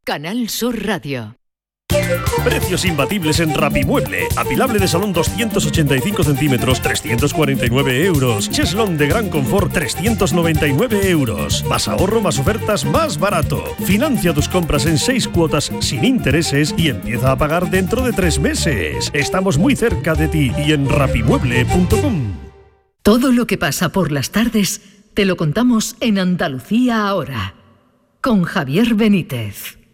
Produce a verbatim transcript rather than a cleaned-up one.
Canal Sur Radio. Precios imbatibles en Rapimueble. Apilable de salón doscientos ochenta y cinco centímetros, trescientos cuarenta y nueve euros. Cheslón de gran confort, trescientos noventa y nueve euros. Más ahorro, más ofertas, más barato. Financia tus compras en seis cuotas sin intereses y empieza a pagar dentro de tres meses. Estamos muy cerca de ti y en rapimueble punto com. Todo lo que pasa por las tardes te lo contamos en Andalucía ahora, con Javier Benítez.